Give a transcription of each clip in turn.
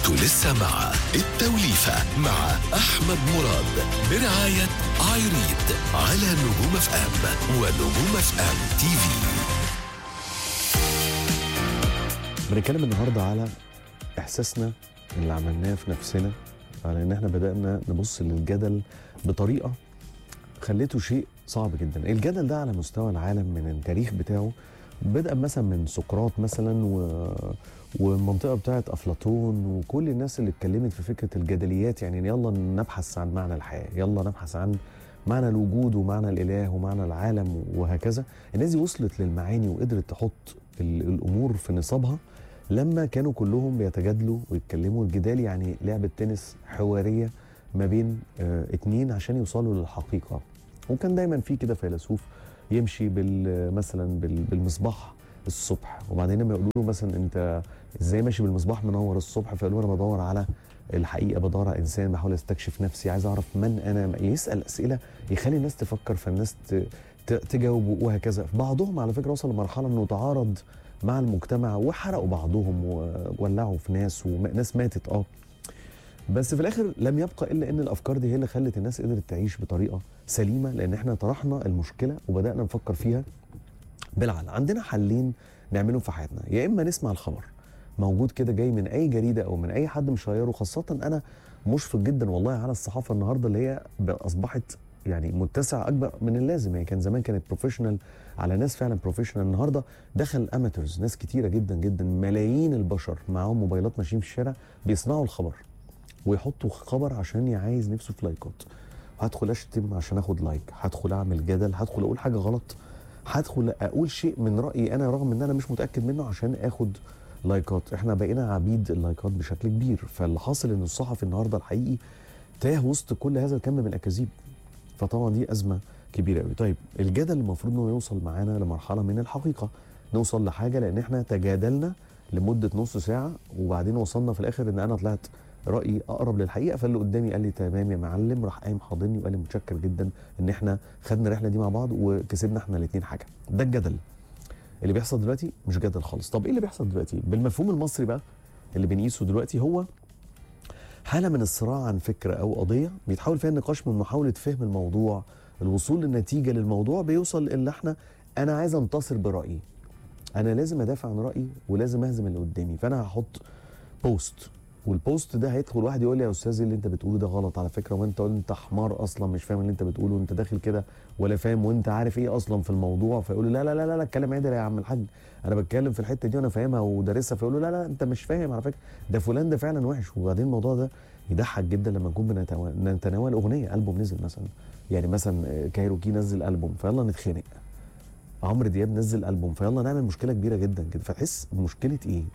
انتوا لسه مع التوليفة مع أحمد مراد برعاية عايريد على نجوم اف ام ونجوم اف ام تي في. بنتكلم النهارده على احساسنا اللي عملناه في نفسنا، على ان احنا بدأنا نبص للجدل بطريقة خليته شيء صعب جدا. الجدل ده على مستوى العالم من التاريخ بتاعه بدأ مثلا من سقراط مثلا والمنطقة بتاعت أفلاطون وكل الناس اللي اتكلمت في فكرة الجدليات، يعني يلا نبحث عن معنى الحياة، يلا نبحث عن معنى الوجود ومعنى الإله ومعنى العالم وهكذا. الناس دي وصلت للمعاني وقدرت تحط الأمور في نصابها لما كانوا كلهم بيتجادلوا ويتكلموا. الجدال يعني لعبة تنس حوارية ما بين اتنين عشان يوصلوا للحقيقة. وكان دايما في كده فيلسوف يمشي مثلا بالمصباح الصبح، وبعدين لما يقولوا له مثلا انت ازاي ماشي بالمصباح منور الصبح، فيقولوا انا بدور على الحقيقه، بدور على انسان، بحاول استكشف نفسي، عايز اعرف من انا. يسال اسئله يخلي الناس تفكر، فالناس تجاوب وهكذا. بعضهم على فكره وصل لمرحله انه تعارض مع المجتمع وحرقوا بعضهم وولعوا في ناس وناس ماتت. بس في الاخر لم يبقى الا ان الافكار دي هي اللي خلت الناس قدرت تعيش بطريقه سليمه، لان احنا طرحنا المشكله وبدانا نفكر فيها بالعقل. عندنا حلين نعملهم في حياتنا، يا اما نسمع الخبر موجود كده جاي من اي جريده او من اي حد مشيره. خاصه انا مشفق جدا والله على الصحافه النهارده اللي هي اصبحت يعني متسع اكبر من اللازم. يعني كان زمان كانت بروفيشنال على ناس فعلا بروفيشنال، النهارده دخل اماتورز، ناس كتيره جدا جدا، ملايين البشر معاهم موبايلات ماشيين في الشارع بيصنعوا الخبر ويحطوا خبر عشان عايز نفسه في لايكات. هدخل اشتم عشان اخد لايك، هدخل اعمل جدل، هدخل اقول حاجه غلط، هدخل اقول شيء من رايي انا رغم ان انا مش متاكد منه عشان اخد لايكات. احنا بقينا عبيد اللايكات بشكل كبير. فاللي حاصل ان الصحفي النهارده الحقيقي تاه وسط كل هذا الكم من الاكاذيب، فطبعا دي ازمه كبيره قوي. طيب الجدل المفروض انه يوصل معانا لمرحله من الحقيقه، نوصل لحاجه، لان احنا تجادلنا لمده نص ساعه وبعدين وصلنا في الاخر ان انا طلعت رايي اقرب للحقيقه، فاللي قدامي قال لي تمام يا معلم، راح قايم حاضني وقال لي متشكر جدا ان احنا خدنا الرحله دي مع بعض وكسبنا احنا الاثنين حاجه. ده الجدل اللي بيحصل دلوقتي، مش جدل خالص. طب ايه اللي بيحصل دلوقتي بالمفهوم المصري بقى اللي بنقيسه دلوقتي؟ هو حاله من الصراع عن فكره او قضيه بيتحاول فيها النقاش من محاوله فهم الموضوع، الوصول للنتيجه للموضوع، بيوصل ان احنا انا عايز انتصر برايي، انا لازم ادافع عن رايي ولازم اهزم اللي قدامي. فانا هحط بوست، والبوست ده هيدخل واحد يقول لي يا استاذ اللي انت بتقوله ده غلط على فكره، وانت انت حمار اصلا مش فاهم اللي انت بتقوله، وانت داخل كده ولا فاهم وانت عارف ايه اصلا في الموضوع. فيقول له لا لا لا لا الكلام عدل يا عم الحاج، انا بتكلم في الحته دي وانا فاهمها ودارسها. فيقول له لا لا انت مش فاهم على فكره، ده فلان ده فعلا وحش. وبعدين الموضوع ده يضحك جدا لما نكون بنتناول اغنيه، البوم نزل مثلا، يعني مثلا كايروكي نزل البوم فيلا نتخانق، عمرو دياب نزل البوم فيلا نعمل مشكله كبيره جدا كده. فتحس مشكله ايه؟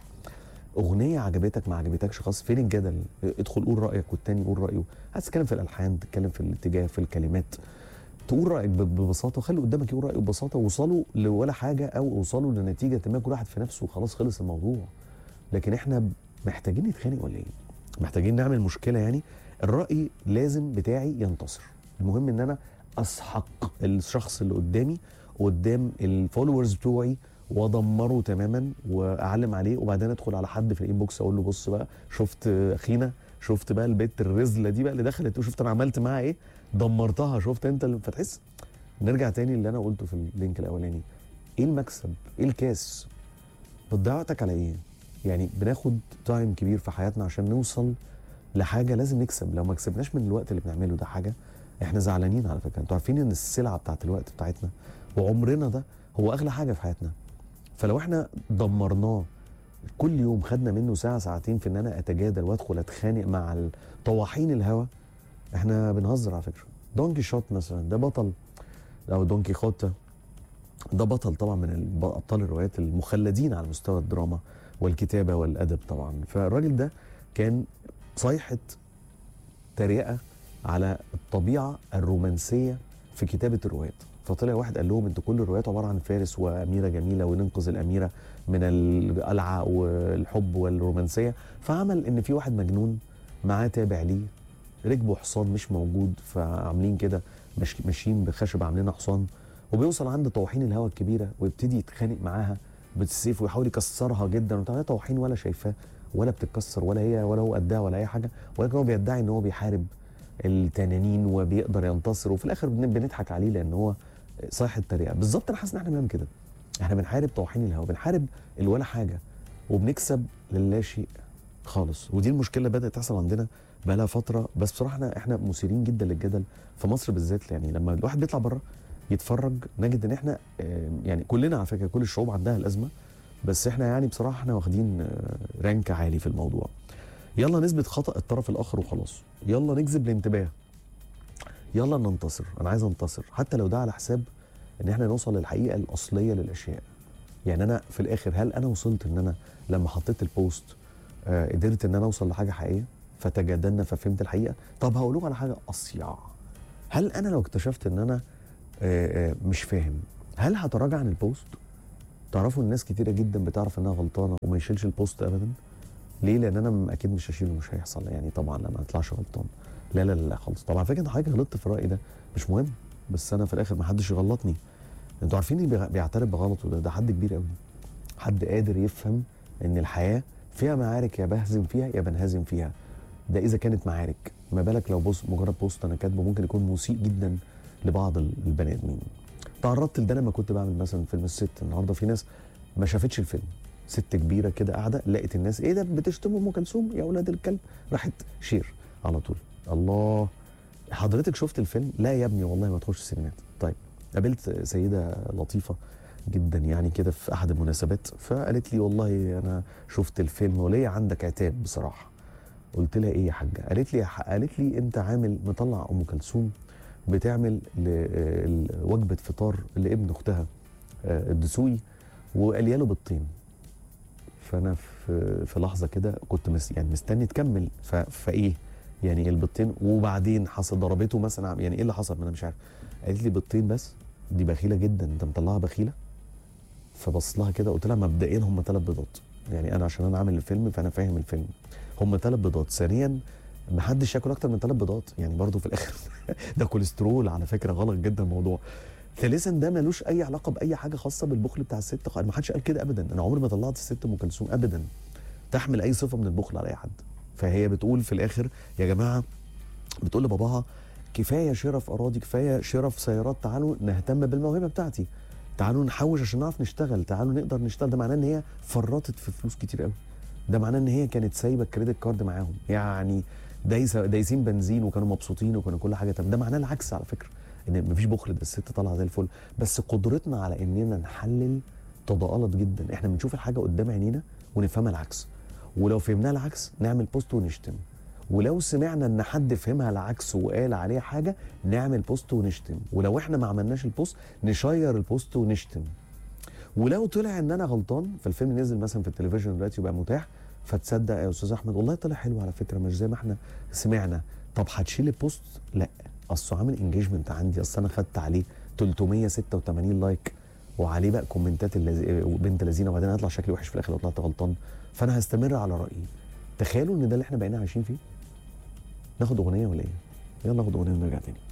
اغنيه عجبتك ما عجبتكش خلاص، فين الجدل؟ ادخل قول رايك والتاني يقول رايه. عايز تتكلم في الالحان، تتكلم في الاتجاه، في الكلمات، تقول رايك ببساطه، وخلي قدامك يقول رايه ببساطه، وصلوا لولا حاجه او وصلوا لنتيجه ما، كل واحد في نفسه وخلاص خلص الموضوع. لكن احنا محتاجين نتخانق ولا ايه؟ محتاجين نعمل مشكله؟ يعني الراي لازم بتاعي ينتصر، المهم ان انا اسحق الشخص اللي قدامي قدام الفولورز بتوعي وادمره تماما واعلم عليه، وبعدين ادخل على حد في الانبوكس اقول له بص بقى شفت اخينا، شفت بقى البت الرزله دي بقى اللي دخلت، وشفت انا عملت معاها ايه، دمرتها، شفت انت فتحس. نرجع تاني اللي انا قلته في اللينك الاولاني، ايه المكسب؟ ايه الكاس؟ بتضيع وقتك على ايه؟ يعني بناخد تايم كبير في حياتنا عشان نوصل لحاجه لازم نكسب. لو ما كسبناش من الوقت اللي بنعمله ده حاجه احنا زعلانين على فكره. انتوا عارفين ان السلعه بتاعت الوقت بتاعتنا وعمرنا ده هو اغلى حاجه في حياتنا. فلو احنا دمرناه كل يوم، خدنا منه ساعه ساعتين في ان انا اتجادل وادخل اتخانق مع طواحين الهوا، احنا بنهزر على فكره. دون كيشوت مثلا ده بطل، او دون كيخوت ده بطل طبعا من ابطال الروايات المخلدين على مستوى الدراما والكتابه والادب طبعا. فالراجل ده كان صيحه تريقه على الطبيعه الرومانسيه في كتابه الروايات. فطلع واحد قال لهم انتوا كل الروايات عباره عن فارس واميره جميله وننقذ الاميره من القلعه والحب والرومانسيه. فعمل ان في واحد مجنون معاه تابع ليه ركبوا حصان مش موجود، فعاملين كده ماشيين بخشب عاملينها حصان، وبيوصل عند طواحين الهوا الكبيره ويبتدي يتخانق معاها بالسيف ويحاول يكسرها جدا وبتاع. طواحين ولا شايفاه ولا بتتكسر ولا هي ولا هو قدها ولا اي حاجه، ولكن هو بيدعي ان هو بيحارب التنانين وبيقدر ينتصر، وفي الاخر بنضحك عليه لان هو صايح التريقه. بالظبط انا حاسس ان احنا بنعمل كده، احنا بنحارب طواحين الهوا، بنحارب الولا حاجه وبنكسب للا شيء خالص. ودي المشكله اللي بدات تحصل عندنا بقى لها فتره، بس بصراحه احنا مثيرين جدا للجدل في مصر بالذات. يعني لما الواحد بيطلع بره يتفرج نجد ان احنا يعني كلنا على فكره كل الشعوب عندها الازمه، بس احنا يعني بصراحه احنا واخدين رانك عالي في الموضوع. يلا نثبت خطا الطرف الاخر وخلاص، يلا نجذب الانتباه، يلا ننتصر. انا عايز انتصر حتى لو ده على حساب ان احنا نوصل للحقيقه الاصليه للاشياء. يعني انا في الاخر هل انا وصلت ان انا لما حطيت البوست قدرت ان انا اوصل لحاجه حقيقيه فتجادلنا ففهمت الحقيقه؟ طب هقول لكم على حاجه اصيع، هل انا لو اكتشفت ان انا مش فاهم هل هتراجع عن البوست؟ تعرفوا الناس كتيره جدا بتعرف انها غلطانه وما يشيلش البوست ابدا. ليه؟ لان انا اكيد مش هشيله، مش هيحصل يعني طبعا لما اطلعش غلطان. لا لا لا خالص. طبعا فكره ان حضرتك غلطت في الراي ده مش مهم، بس انا في الاخر ما حدش يغلطني. انتوا عارفين اللي بيعترف بغلطه ده حد كبير قوي، حد قادر يفهم ان الحياه فيها معارك يا بهزم فيها يا بنهزم فيها. ده اذا كانت معارك، ما بالك لو مجرد بوست انا كاتبه ممكن يكون مسيء جدا لبعض البني ادمين. تعرضت لده لما كنت بعمل مثلا فيلم الست. النهارده في ناس ما شافتش الفيلم، ست كبيره كده قاعده لقت الناس ايه ده بتشتم ام كلثوم يا اولاد الكلب، راحت شير على طول. الله، حضرتك شفت الفيلم؟ لا يا ابني والله ما تخش السينمات. طيب قابلت سيده لطيفه جدا يعني كده في احد المناسبات، فقالت لي والله انا شفت الفيلم وليا عندك عتاب بصراحه. قلت لها ايه يا حاجه؟ قالت لي انت عامل مطلع ام كلثوم بتعمل وجبه فطار لابن اختها الدسوقي وقاليه له بالطين. فانا في لحظه كده كنت يعني مستني تكمل، فايه يعني البطين وبعدين حصل ضربته مثلا، يعني ايه اللي حصل؟ ما انا مش عارف. قالت لي بالطين بس؟ دي بخيله جدا، انت مطلعها بخيله. فبص لها كده قلت لها مبدئيا هم 3 بيضات، يعني انا عشان انا عامل الفيلم فانا فاهم الفيلم، هم 3 بيضات. ثانيا ما حدش ياكل اكتر من 3 بيضات يعني برضو في الاخر ده كوليسترول على فكره، غلط جدا الموضوع. ثالثا ده ملوش اي علاقه باي حاجه خاصه بالبخل بتاع الست، ما حدش قال كده ابدا. انا عمري ما طلعت الست ام كلثوم ابدا تحمل اي صفه من البخل على اي حد. فهي بتقول في الاخر يا جماعه، بتقول لباباها كفايه شراء في اراضي، كفايه شراء في سيارات، تعالوا نهتم بالموهبه بتاعتي، تعالوا نحوش عشان نعرف نشتغل، تعالوا نقدر نشتغل. ده معناه ان هي فرطت في فلوس كتير قوي، ده معناه ان هي كانت سايبه الكريدت كارد معاهم، يعني دايسين بنزين وكانوا مبسوطين وكانوا كل حاجه تمام. ده معناه العكس على فكره، ان مفيش بخل، ده الست طالعه زي الفل. بس قدرتنا على اننا نحلل تضاءلت جدا، احنا بنشوف الحاجه قدام عينينا ونفهمها العكس، ولو فهمناها العكس نعمل بوست ونشتم، ولو سمعنا ان حد فهمها العكس وقال عليها حاجه نعمل بوست ونشتم، ولو احنا ما عملناش البوست نشير البوست ونشتم. ولو طلع ان انا غلطان فالفيلم نزل مثلا في التلفزيون دلوقتي وبقى متاح، فتصدق يا استاذ احمد والله طلع حلو على فكره مش زي ما احنا سمعنا. طب هتشيل البوست؟ لا، اصله عامل انجيجمنت عندي، اصل انا خدت عليه 386 لايك وعليه بقى كومنتات بنت لذينه، وبعدين هيطلع شكلي وحش في الاخر لو طلعت غلطان، فانا هستمر على رايي. تخيلوا ان ده اللي احنا بقينا عايشين فيه. ناخد اغنيه ولا ايه؟ يلا ناخد اغنيه ونرجع تاني.